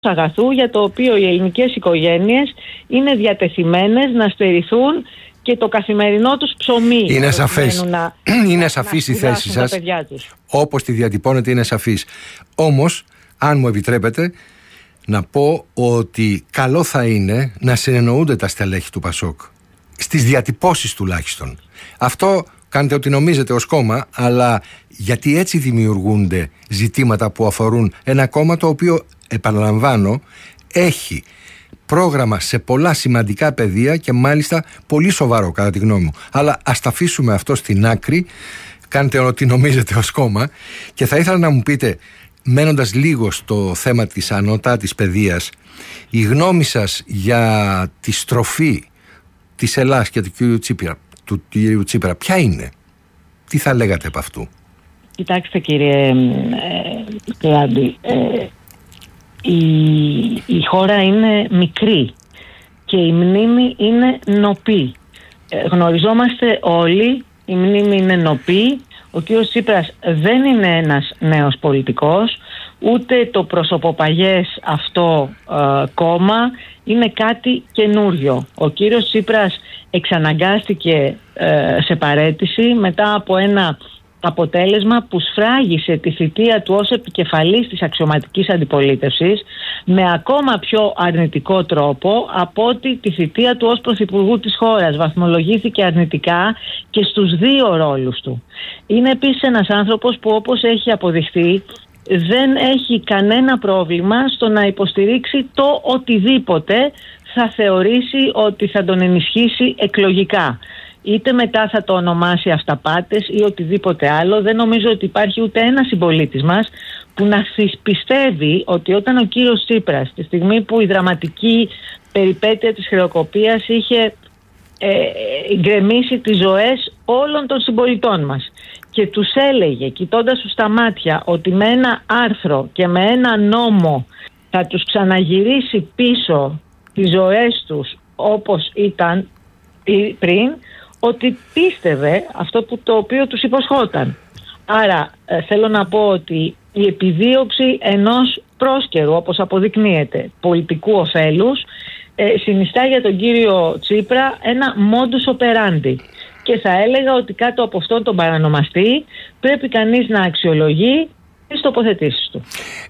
αγαθού για το οποίο οι ελληνικές οικογένειες είναι διατεθειμένες να στερηθούν και το καθημερινό τους ψωμί. Είναι σαφές. Είναι σαφής η θέση σας. Όπως τη διατυπώνετε είναι σαφής. Όμως, αν μου επιτρέπετε, να πω ότι καλό θα είναι να συνεννοούνται τα στελέχη του ΠΑΣΟΚ. Στις διατυπώσεις τουλάχιστον. Αυτό κάντε ό,τι νομίζετε ως κόμμα, αλλά γιατί έτσι δημιουργούνται ζητήματα που αφορούν ένα κόμμα το οποίο, επαναλαμβάνω, έχει πρόγραμμα σε πολλά σημαντικά πεδία και μάλιστα πολύ σοβαρό κατά τη γνώμη μου. Αλλά ας τα αφήσουμε αυτό στην άκρη, κάντε ό,τι νομίζετε ως κόμμα, και θα ήθελα να μου πείτε, μένοντας λίγο στο θέμα της ανώτατης παιδείας, η γνώμη σας για τη στροφή της Ελλάς και του κυρίου Τσίπρα ποια είναι? Τι θα λέγατε από αυτού? Κοιτάξτε κύριε Άντι, η χώρα είναι μικρή και η μνήμη είναι νοπή. Γνωριζόμαστε όλοι, η μνήμη είναι νοπή. Ο κύριος Τσίπρας δεν είναι ένας νέος πολιτικός, ούτε το προσωποπαγές αυτό κόμμα είναι κάτι καινούριο. Ο κύριος Τσίπρας εξαναγκάστηκε σε παραίτηση μετά από ένα αποτέλεσμα που σφράγισε τη θητεία του ως επικεφαλής της αξιωματικής αντιπολίτευσης με ακόμα πιο αρνητικό τρόπο από ότι τη θητεία του ως πρωθυπουργού της χώρας. Βαθμολογήθηκε αρνητικά και στους δύο ρόλους του. Είναι επίσης ένας άνθρωπος που, όπως έχει αποδειχθεί, δεν έχει κανένα πρόβλημα στο να υποστηρίξει το οτιδήποτε θα θεωρήσει ότι θα τον ενισχύσει εκλογικά. Είτε μετά θα το ονομάσει αυταπάτες ή οτιδήποτε άλλο. Δεν νομίζω ότι υπάρχει ούτε ένας συμπολίτης μας που να πιστεύει ότι όταν ο κύριος Τσίπρας, τη στιγμή που η δραματική περιπέτεια της χρεοκοπίας είχε γκρεμίσει τις ζωές όλων των συμπολιτών μας και τους έλεγε, κοιτώντας τους στα μάτια, ότι με ένα άρθρο και με ένα νόμο θα τους ξαναγυρίσει πίσω τις ζωές τους όπως ήταν πριν, ότι πίστευε αυτό το οποίο τους υποσχόταν. Άρα θέλω να πω ότι η επιδίωξη ενός πρόσκαιρου, όπως αποδεικνύεται, πολιτικού ωφέλους, συνιστά για τον κύριο Τσίπρα ένα modus operandi. Και θα έλεγα ότι κάτω από αυτόν τον παρανομαστή πρέπει κανείς να αξιολογεί τις τοποθετήσεις του.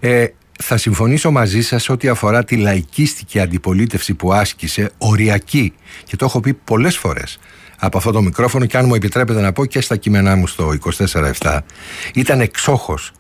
Θα συμφωνήσω μαζί σας ό,τι αφορά τη λαϊκίστικη αντιπολίτευση που άσκησε, οριακή, και το έχω πει πολλές φορές από αυτό το μικρόφωνο, και αν μου επιτρέπετε να πω και στα κείμενά μου στο 24/7, ήταν εξόχως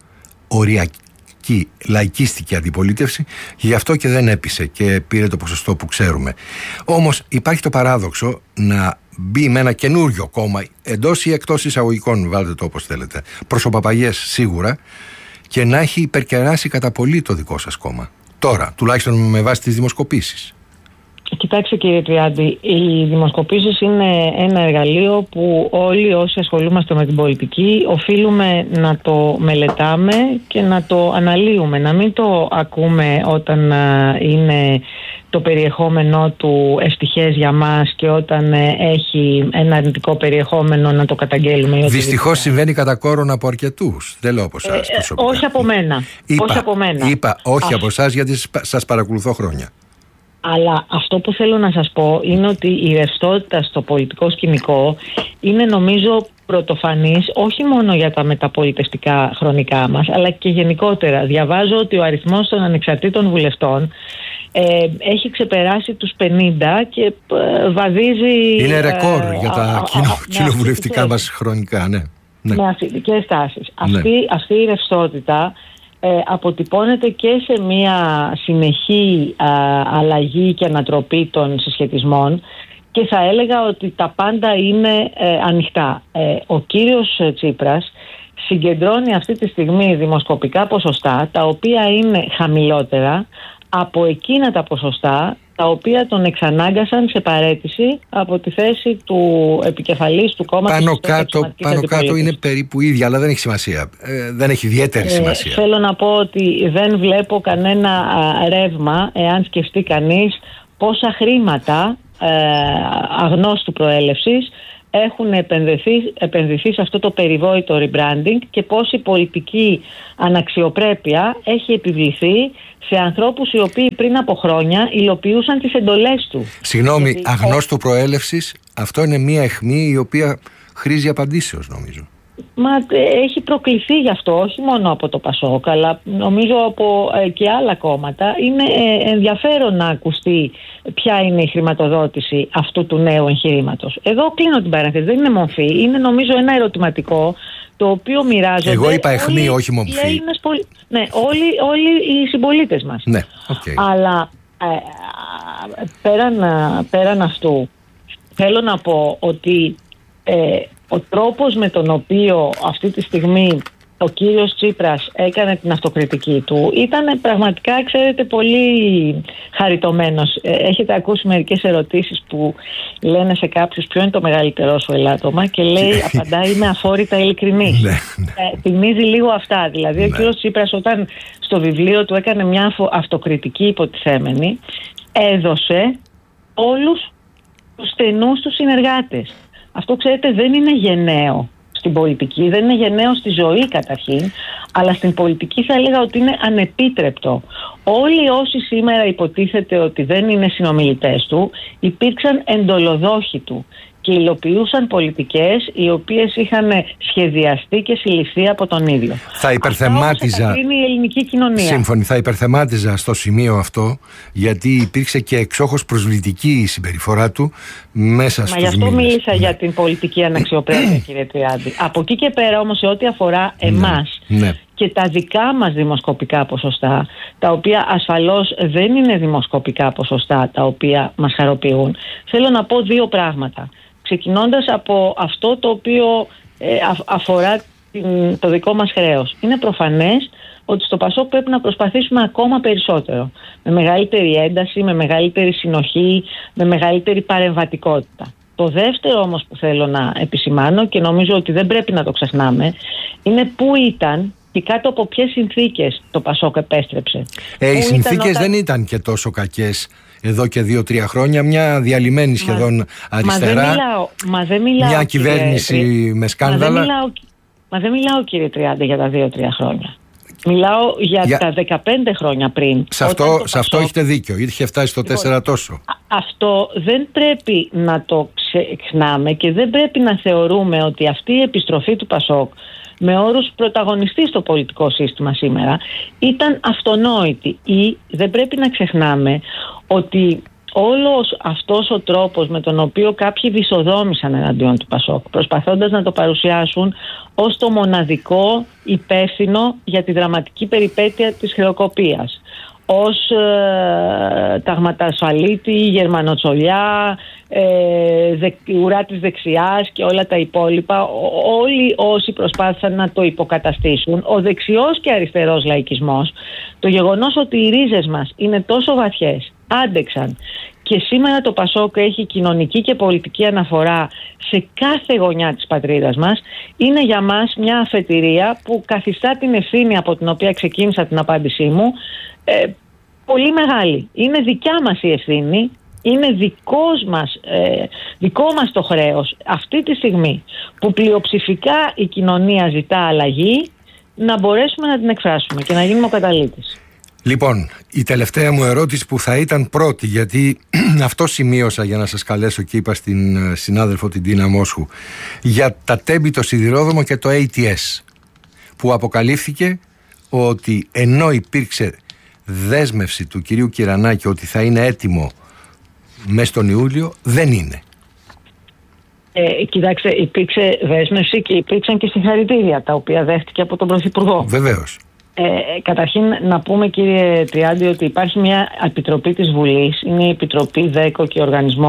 οριακή, λαϊκίστικη αντιπολίτευση, και γι' αυτό και δεν έπεισε και πήρε το ποσοστό που ξέρουμε. Όμως υπάρχει το παράδοξο να μπει με ένα καινούριο κόμμα, εντός ή εκτός εισαγωγικών, βάλτε το όπως θέλετε, προσωπαπαγιές σίγουρα, και να έχει υπερκεράσει κατά πολύ το δικό σας κόμμα. Τώρα, τουλάχιστον με βάση τις δημοσκοπήσεις. Κοιτάξτε κύριε Τριάντη, οι δημοσκοπήσεις είναι ένα εργαλείο που όλοι όσοι ασχολούμαστε με την πολιτική οφείλουμε να το μελετάμε και να το αναλύουμε. Να μην το ακούμε όταν είναι το περιεχόμενό του ευτυχές για μας και όταν έχει ένα αρνητικό περιεχόμενο να το καταγγέλουμε. Δυστυχώς συμβαίνει κατά κόρον από αρκετούς. Δεν λέω από εσάς προσωπικά. Όχι από μένα. Είπα όχι από εσάς, γιατί σας παρακολουθώ χρόνια. Αλλά αυτό που θέλω να σας πω είναι ότι η ρευστότητα στο πολιτικό σκηνικό είναι, νομίζω, πρωτοφανής όχι μόνο για τα μεταπολιτευτικά χρονικά μας, αλλά και γενικότερα. Διαβάζω ότι ο αριθμός των ανεξαρτήτων βουλευτών έχει ξεπεράσει τους 50 και βαδίζει... Είναι ρεκόρ για τα κοινοβουλευτικά μας χρονικά, ναι. Με αθλητικές τάσεις. Αυτή η ρευστότητα αποτυπώνεται και σε μια συνεχή αλλαγή και ανατροπή των συσχετισμών, και θα έλεγα ότι τα πάντα είναι ανοιχτά. Ο κύριος Τσίπρας συγκεντρώνει αυτή τη στιγμή δημοσκοπικά ποσοστά τα οποία είναι χαμηλότερα από εκείνα τα ποσοστά τα οποία τον εξανάγκασαν σε παραίτηση από τη θέση του επικεφαλής του κόμματος. Πάνω κάτω είναι περίπου ίδια, αλλά δεν έχει σημασία. Δεν έχει ιδιαίτερη σημασία. Θέλω να πω ότι δεν βλέπω κανένα ρεύμα, εάν σκεφτεί κανείς πόσα χρήματα αγνώστου προέλευσης έχουν επενδυθεί σε αυτό το περιβόητο rebranding και πώς η πολιτική αναξιοπρέπεια έχει επιβληθεί σε ανθρώπους οι οποίοι πριν από χρόνια υλοποιούσαν τις εντολές του. Συγγνώμη, αγνώστου προέλευσης, αυτό είναι μία αιχμή η οποία χρήζει απαντήσεως, νομίζω. Μα έχει προκληθεί γι' αυτό, όχι μόνο από το ΠΑΣΟΚ, αλλά νομίζω από και άλλα κόμματα. Είναι ενδιαφέρον να ακουστεί ποια είναι η χρηματοδότηση αυτού του νέου εγχειρήματος. Εδώ κλείνω την παρένθεση, δεν είναι μορφή, είναι νομίζω ένα ερωτηματικό το οποίο μοιράζονται. Εγώ είπα αιχμή, όχι μορφή. Ναι, όλοι οι συμπολίτες μας. Ναι, okay. Αλλά πέραν αυτού, θέλω να πω ότι ο τρόπος με τον οποίο αυτή τη στιγμή ο κύριος Τσίπρας έκανε την αυτοκριτική του ήταν πραγματικά, ξέρετε, πολύ χαριτωμένος. Έχετε ακούσει μερικές ερωτήσεις που λένε σε κάποιους ποιο είναι το μεγαλύτερό σου ελάττωμα και λέει, απαντάει, είμαι αφόρητα ειλικρινής. Θυμίζει λίγο αυτά. Δηλαδή ο κύριος Τσίπρας όταν στο βιβλίο του έκανε μια αυτοκριτική υποτιθέμενη, έδωσε όλους τους στενούς του συνεργάτες. Αυτό, ξέρετε, δεν είναι γενναίο στην πολιτική, δεν είναι γενναίο στη ζωή καταρχήν, αλλά στην πολιτική θα έλεγα ότι είναι ανεπίτρεπτο. Όλοι όσοι σήμερα υποτίθεται ότι δεν είναι συνομιλητές του, υπήρξαν εντολοδόχοι του και υλοποιούσαν πολιτικές οι οποίες είχαν σχεδιαστεί και συλληφθεί από τον ίδιο. Θα υπερθεμάτιζα. Είναι η ελληνική κοινωνία. Σύμφωνοι, θα υπερθεμάτιζα στο σημείο αυτό, γιατί υπήρξε και εξόχως προσβλητική η συμπεριφορά του μέσα στους μήνες. Μα γι' αυτό μίλησα για την πολιτική αναξιοπρέπεια, κύριε Τριάντη. Από εκεί και πέρα όμως, σε ό,τι αφορά εμάς και τα δικά μας δημοσκοπικά ποσοστά, τα οποία ασφαλώς δεν είναι δημοσκοπικά ποσοστά τα οποία μας χαροποιούν, θέλω να πω δύο πράγματα. Ξεκινώντας από αυτό το οποίο αφορά το δικό μας χρέος. Είναι προφανές ότι στο ΠΑΣΟΚ πρέπει να προσπαθήσουμε ακόμα περισσότερο. Με μεγαλύτερη ένταση, με μεγαλύτερη συνοχή, με μεγαλύτερη παρεμβατικότητα. Το δεύτερο όμως που θέλω να επισημάνω και νομίζω ότι δεν πρέπει να το ξεχνάμε, είναι πού ήταν και κάτω από ποιες συνθήκες το ΠΑΣΟΚ επέστρεψε. Οι συνθήκες δεν ήταν και τόσο κακές εδώ και 2-3 χρόνια, μια διαλυμένη σχεδόν αριστερά, μια κυβέρνηση με σκάνδαλα. Μα δεν μιλάω, κύριε Τριάντη, για τα 2-3 χρόνια. Μιλάω για τα 15 χρόνια πριν. Σε αυτό έχετε δίκιο, είχε φτάσει στο 4 τόσο. Αυτό δεν πρέπει να το ξεχνάμε και δεν πρέπει να θεωρούμε ότι αυτή η επιστροφή του ΠΑΣΟΚ με όρους πρωταγωνιστή στο πολιτικό σύστημα σήμερα ήταν αυτονόητη, ή δεν πρέπει να ξεχνάμε ότι όλος αυτός ο τρόπος με τον οποίο κάποιοι βυσοδόμησαν εναντίον του ΠΑΣΟΚ, προσπαθώντας να το παρουσιάσουν ως το μοναδικό υπεύθυνο για τη δραματική περιπέτεια της χρεοκοπίας, ως ταγματασφαλίτη, γερμανοτσολιά, ουρά της δεξιάς και όλα τα υπόλοιπα, όλοι όσοι προσπάθησαν να το υποκαταστήσουν, ο δεξιός και αριστερός λαϊκισμός, το γεγονός ότι οι ρίζες μας είναι τόσο βαθιές, άντεξαν και σήμερα το ΠΑΣΟΚ έχει κοινωνική και πολιτική αναφορά σε κάθε γωνιά της πατρίδας μας, είναι για μας μια αφετηρία που καθιστά την ευθύνη από την οποία ξεκίνησα την απάντησή μου πολύ μεγάλη. Είναι δικιά μας η ευθύνη, είναι δικό μας το χρέος αυτή τη στιγμή που πλειοψηφικά η κοινωνία ζητά αλλαγή, να μπορέσουμε να την εκφράσουμε και να γίνουμε ο καταλήτης. Λοιπόν, η τελευταία μου ερώτηση που θα ήταν πρώτη, γιατί αυτό σημείωσα για να σας καλέσω και είπα στην συνάδελφο την Τίνα Μόσχου, για τα τέμπη, το σιδηρόδρομο και το ATS, που αποκαλύφθηκε ότι ενώ υπήρξε δέσμευση του κυρίου Κυρανάκη ότι θα είναι έτοιμο μέσα στον Ιούλιο, δεν είναι. Κοιτάξτε, υπήρξε δέσμευση και υπήρξαν και συγχαρητήρια τα οποία δέχτηκε από τον Πρωθυπουργό. Βεβαίως. Καταρχήν να πούμε, κύριε Τριάντη, ότι υπάρχει μια επιτροπή της Βουλής, είναι η Επιτροπή ΔΕΚΟ και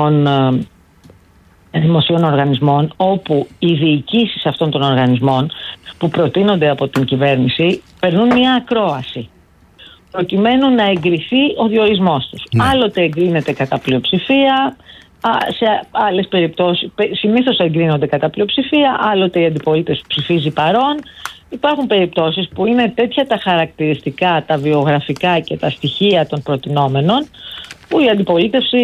Δημοσίων Οργανισμών, όπου οι διοικήσεις αυτών των οργανισμών που προτείνονται από την κυβέρνηση περνούν μια ακρόαση προκειμένου να εγκριθεί ο διορισμός τους. Άλλοτε εγκρίνεται κατά πλειοψηφία, σε άλλες περιπτώσεις συνήθως εγκρίνονται κατά πλειοψηφία, άλλοτε η αντιπολίτευση ψηφίζει παρόν. Υπάρχουν περιπτώσεις που είναι τέτοια τα χαρακτηριστικά, τα βιογραφικά και τα στοιχεία των προτινόμενων, που η αντιπολίτευση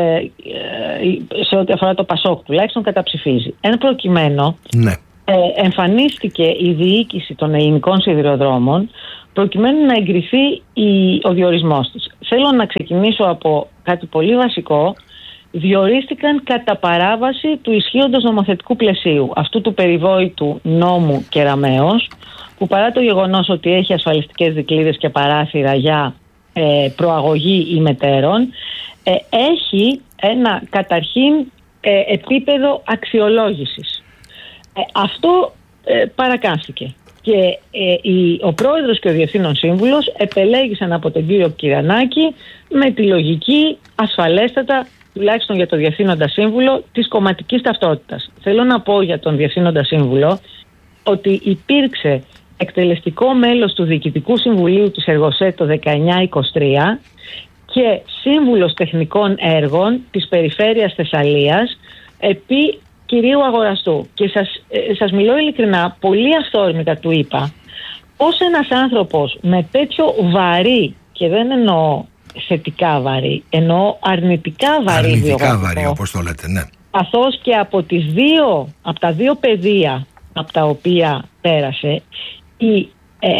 σε ό,τι αφορά το ΠΑΣΟΚ τουλάχιστον καταψηφίζει. Εν προκειμένου, εμφανίστηκε η διοίκηση των ελληνικών σιδηροδρόμων προκειμένου να εγκριθεί ο διορισμός της. Θέλω να ξεκινήσω από κάτι πολύ βασικό. Διορίστηκαν κατά παράβαση του ισχύοντος νομοθετικού πλαισίου, αυτού του περιβόητου νόμου Κεραμέως, που παρά το γεγονός ότι έχει ασφαλιστικές δικλείδες και παράθυρα για προαγωγή ημετέρων, έχει ένα καταρχήν επίπεδο αξιολόγησης. Αυτό παρακάμφθηκε. Και ο πρόεδρος και ο διευθύνων σύμβουλος επελέγησαν από τον κύριο Κυρανάκη με τη λογική ασφαλέστατα, τουλάχιστον για το διευθύνοντα σύμβουλο, της κομματικής ταυτότητας. Θέλω να πω για τον διευθύνοντα σύμβουλο ότι υπήρξε εκτελεστικό μέλος του Διοικητικού Συμβουλίου της Εργοσέ το 1923 και σύμβουλος τεχνικών έργων της Περιφέρειας Θεσσαλίας επί κυρίου Αγοραστού. Και σας μιλώ ειλικρινά, πολύ αυθόρμητα του είπα, ως ένας άνθρωπος με τέτοιο βαρύ, και δεν εννοώ θετικά βαρύ, εννοώ αρνητικά βαρύ βιογραφικό, όπως το λέτε, ναι. Καθώς και από τα δύο πεδία από τα οποία πέρασε, οι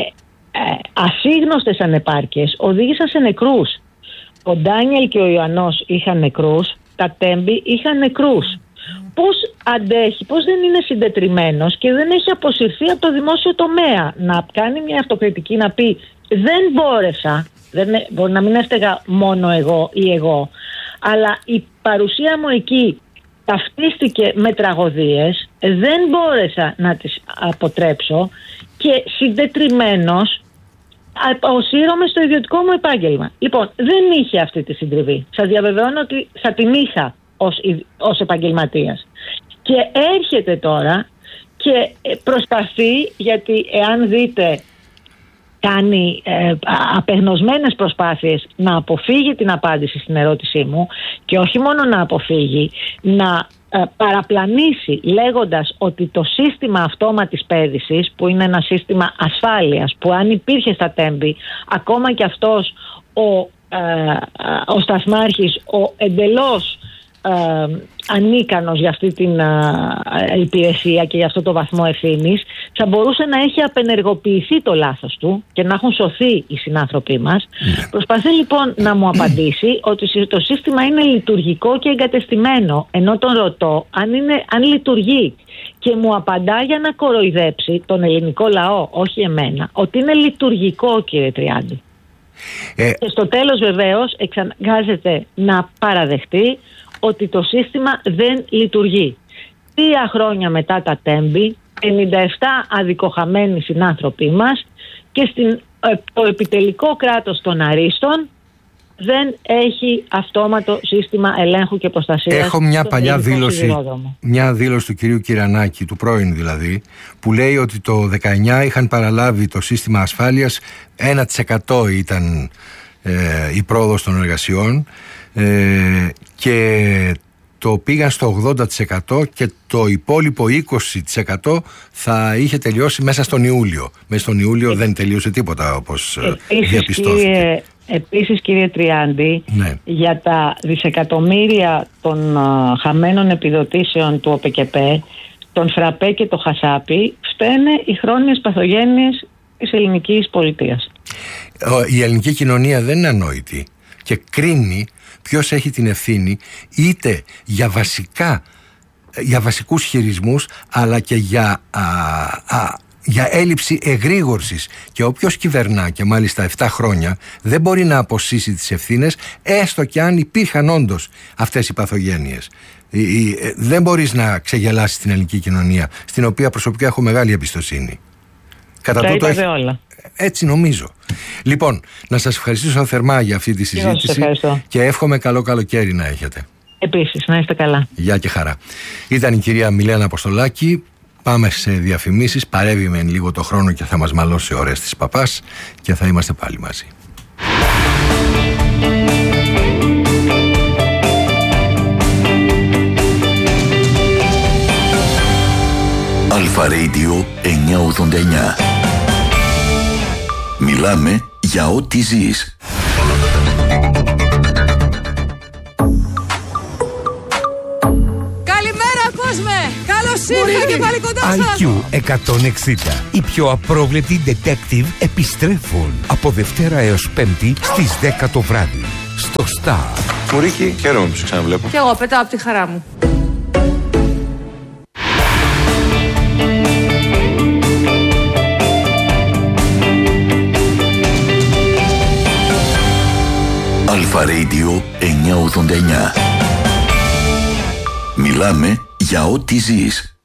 ασύγνωστες ανεπάρκειες οδήγησαν σε νεκρούς. Ο Ντάνιελ και ο Ιωαννός είχαν νεκρούς, τα Τέμπη είχαν νεκρούς. Πώς αντέχει, πώς δεν είναι συντετριμμένος και δεν έχει αποσυρθεί από το δημόσιο τομέα να κάνει μια αυτοκριτική, να πει δεν μπόρεσα, μπορεί να μην έφταιγα μόνο εγώ ή εγώ, αλλά η παρουσία μου εκεί ταυτίστηκε με τραγωδίες, δεν μπόρεσα να τις αποτρέψω και συντετριμμένος αποσύρωμαι στο ιδιωτικό μου επάγγελμα. Λοιπόν, δεν είχε αυτή τη συντριβή. Σας διαβεβαιώνω ότι θα την είχα ως επαγγελματίας. Και έρχεται τώρα και προσπαθεί, γιατί εάν δείτε κάνει απεγνωσμένες προσπάθειες να αποφύγει την απάντηση στην ερώτησή μου, και όχι μόνο να αποφύγει, να παραπλανήσει λέγοντας ότι το σύστημα αυτόματης πέδησης, που είναι ένα σύστημα ασφάλειας που αν υπήρχε στα Τέμπη, ακόμα και αυτός ο σταθμάρχης, ο εντελώς ανίκανος για αυτή την υπηρεσία και για αυτό το βαθμό ευθύνης, θα μπορούσε να έχει απενεργοποιηθεί το λάθος του και να έχουν σωθεί οι συνάνθρωποι μας. Προσπαθεί λοιπόν να μου απαντήσει ότι το σύστημα είναι λειτουργικό και εγκατεστημένο, ενώ τον ρωτώ αν λειτουργεί, και μου απαντά για να κοροϊδέψει τον ελληνικό λαό, όχι εμένα, ότι είναι λειτουργικό, κύριε Τριάντη. Και στο τέλος βεβαίως εξαναγκάζεται να παραδεχτεί ότι το σύστημα δεν λειτουργεί. 3 χρόνια μετά τα Τέμπη, 57 αδικοχαμένοι συνάνθρωποι μας, και το επιτελικό κράτος των Αρίστων δεν έχει αυτόματο σύστημα ελέγχου και προστασίας. Έχω μια παλιά δήλωση του κυρίου Κυρανάκη, του πρώην δηλαδή, που λέει ότι το 19 είχαν παραλάβει το σύστημα ασφάλειας, 1% ήταν η πρόοδος των εργασιών, και το πήγαν στο 80% και το υπόλοιπο 20% θα είχε τελειώσει μέσα στον Ιούλιο. Μέσα στον Ιούλιο δεν τελείωσε τίποτα, όπως διαπιστώθηκε. Επίσης, κύριε Τριάντη, για τα δισεκατομμύρια των χαμένων επιδοτήσεων του ΟΠΕΚΕΠΕ, τον Φραπέ και το Χασάπι, φταίνε οι χρόνιες παθογένειες της ελληνικής πολιτείας. Η ελληνική κοινωνία δεν είναι ανόητη και κρίνει ποιος έχει την ευθύνη είτε για βασικούς χειρισμούς, αλλά και για έλλειψη εγρήγορσης. Και όποιος κυβερνά, και μάλιστα 7 χρόνια, δεν μπορεί να αποσύσει τις ευθύνες, έστω και αν υπήρχαν όντως αυτές οι παθογένειες. Δεν μπορείς να ξεγελάσεις την ελληνική κοινωνία, στην οποία προσωπικά έχω μεγάλη εμπιστοσύνη. Κατά τούτο όλα. Έτσι νομίζω. Λοιπόν, να σας ευχαριστήσω θερμά για αυτή τη συζήτηση και εύχομαι καλό καλοκαίρι να έχετε. Επίσης, να είστε καλά. Γεια και χαρά. Ήταν η κυρία Μιλένα Αποστολάκη. Πάμε σε διαφημίσεις, παρεύει με λίγο το χρόνο και θα μας μαλώσει ώρες της παπάς και θα είμαστε πάλι μαζί. Αλφα Radio 989. Μιλάμε για ό,τι ζεις. IQ 160. Οι πιο απρόβλεπτοι detective επιστρέφουν από Δευτέρα έως Πέμπτη στις 10 το βράδυ. Στο Star. Μουρίκη, χαίρομαι που σε ξαναβλέπω. Κι εγώ πετάω από τη χαρά μου. Αλφα Radio 989. Μιλάμε για ό,τι ζεις.